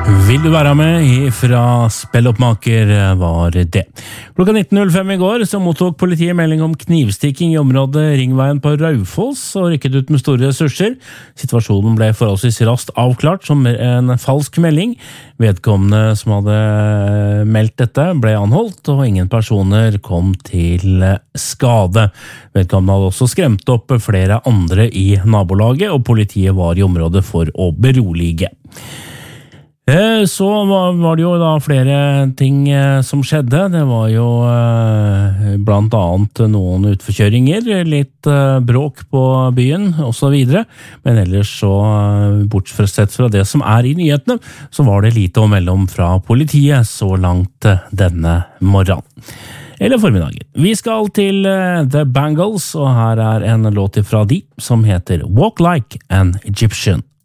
Vil du være med fra Spelloppmaker var det. Klokka 19.05 i går så mottok politiet melding om knivstikking i området Ringveien på Raufoss og rykket ut med store ressurser. Situasjonen ble forholdsvis raskt avklart som en falsk melding. Vedkommende som hadde meldt dette ble anholdt, og ingen personer kom til skade. Vedkommende hadde også skremt opp flere andre i nabolaget, og politiet var i området for å berolige. Så var det jo da flere ting som skjedde. Det var jo blant annet noen utforkjøringer, litt bråk på byen og så videre. Men ellers så, bortsett fra det som i nyhetene, så var det lite å melde om fra politiet så langt denne morgenen. Eller formiddagen. Vi skal til The Bangles, og her en låt fra de som heter Walk Like an Egyptian.